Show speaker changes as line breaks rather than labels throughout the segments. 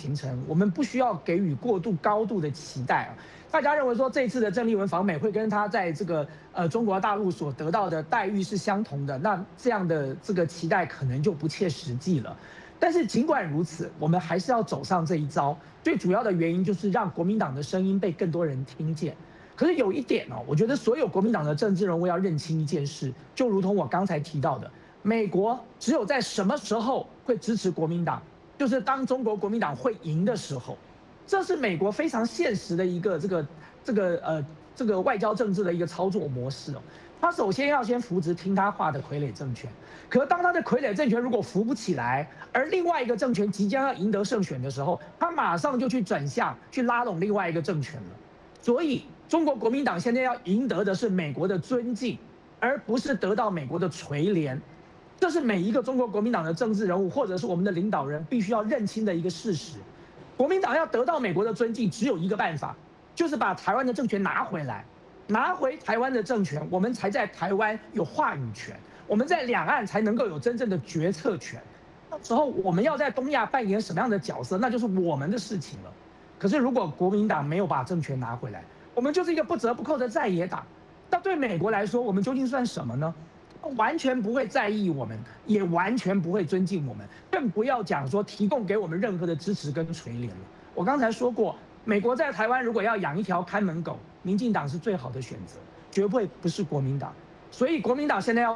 行程，我们不需要给予过度高度的期待啊。大家认为说这次的郑丽文访美会跟他在这个中国大陆所得到的待遇是相同的，那这样的这个期待可能就不切实际了。但是尽管如此，我们还是要走上这一招。最主要的原因就是让国民党的声音被更多人听见。可是有一点哦，我觉得所有国民党的政治人物要认清一件事，就如同我刚才提到的，美国只有在什么时候会支持国民党，就是当中国国民党会赢的时候。这是美国非常现实的一个这个外交政治的一个操作模式哦。他首先要先扶植听他话的傀儡政权，可当他的傀儡政权如果扶不起来，而另外一个政权即将要赢得胜选的时候，他马上就去转向去拉拢另外一个政权了。所以中国国民党现在要赢得的是美国的尊敬，而不是得到美国的垂怜。这是每一个中国国民党的政治人物或者是我们的领导人必须要认清的一个事实。国民党要得到美国的尊敬，只有一个办法，就是把台湾的政权拿回来，拿回台湾的政权，我们才在台湾有话语权，我们在两岸才能够有真正的决策权。到时候我们要在东亚扮演什么样的角色，那就是我们的事情了。可是如果国民党没有把政权拿回来，我们就是一个不折不扣的在野党。那对美国来说，我们究竟算什么呢？完全不会在意我们，也完全不会尊敬我们，更不要讲说提供给我们任何的支持跟垂怜了。我刚才说过，美国在台湾如果要养一条看门狗，民进党是最好的选择，绝对不是国民党。所以国民党现在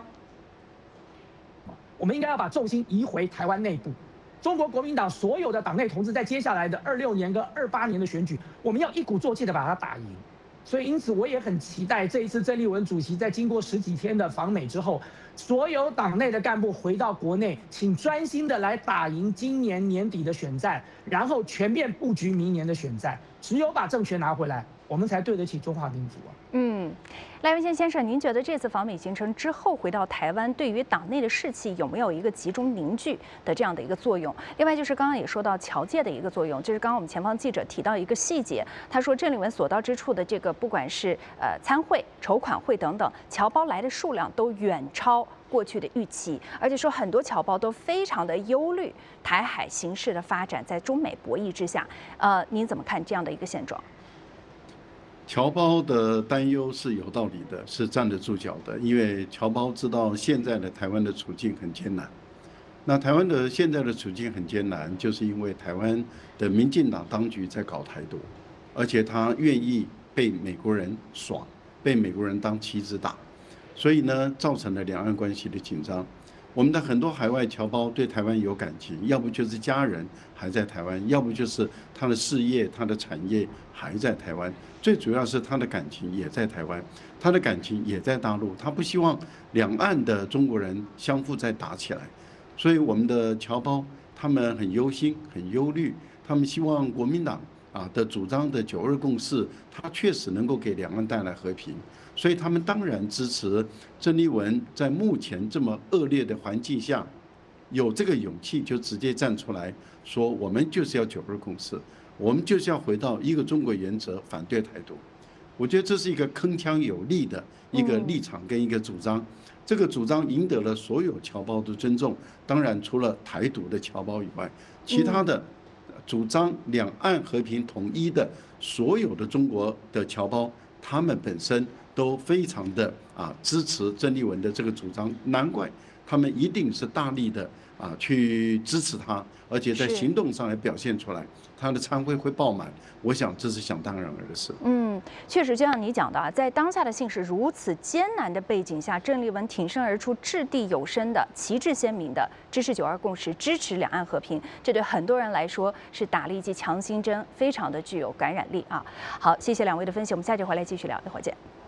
我们应该要把重心移回台湾内部。中国国民党所有的党内同志，在接下来的26年跟28年的选举，我们要一鼓作气的把它打赢。所以，因此我也很期待这一次郑丽文主席在经过10几天的访美之后，所有党内的干部回到国内，请专心的来打赢今年年底的选战，然后全面布局明年的选战。只有把政权拿回来，我们才对得起中华民族啊。
赖文宪先生，您觉得这次访美行程之后回到台湾，对于党内的士气有没有一个集中凝聚的这样的一个作用？另外就是刚刚也说到侨界的一个作用，就是刚刚我们前方记者提到一个细节，他说郑丽文所到之处的这个不管是参会、筹款会等等，侨胞来的数量都远超过去的预期，而且说很多侨胞都非常的忧虑台海形势的发展，在中美博弈之下，您怎么看这样的一个现状？
侨胞的担忧是有道理的，是站得住脚的，因为侨胞知道现在的台湾的处境很艰难。那台湾的现在的处境很艰难，就是因为台湾的民进党当局在搞台独，而且他愿意被美国人耍，被美国人当棋子打，所以呢，造成了两岸关系的紧张。我们的很多海外侨胞对台湾有感情，要不就是家人还在台湾，要不就是他的事业、他的产业还在台湾。最主要是他的感情也在台湾，他的感情也在大陆，他不希望两岸的中国人相互再打起来。所以我们的侨胞他们很忧心、很忧虑，他们希望国民党的主张的9·2共识，它确实能够给两岸带来和平。所以他们当然支持郑丽文在目前这么恶劣的环境下，有这个勇气就直接站出来说，我们就是要9·2共识，我们就是要回到一个中国原则，反对台独。我觉得这是一个铿锵有力的一个立场跟一个主张。这个主张赢得了所有侨胞的尊重。当然，除了台独的侨胞以外，其他的主张两岸和平统一的所有的中国的侨胞，他们本身都非常的支持郑丽文的这个主张，难怪他们一定是大力的去支持他，而且在行动上来表现出来，他的参会会爆满，我想这是想当然而的事。
确实就像你讲的在当下的形势如此艰难的背景下，郑丽文挺身而出，掷地有声的、旗帜鲜明的支持9·2共识，支持两岸和平，这对很多人来说是打了一剂强心针，非常的具有感染力啊。好，谢谢两位的分析，我们下节回来继续聊，一会儿见。